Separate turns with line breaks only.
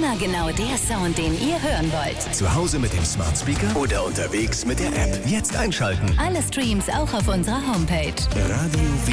Immer genau der Sound, den ihr hören wollt.
Zu Hause mit dem Smart Speaker oder unterwegs mit der App. Jetzt einschalten.
Alle Streams auch auf unserer Homepage.
Radio W.